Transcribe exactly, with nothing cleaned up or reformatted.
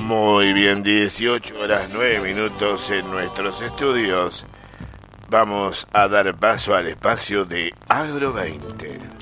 Muy bien, dieciocho horas nueve minutos en nuestros estudios. Vamos a dar paso al espacio de Agro veinte.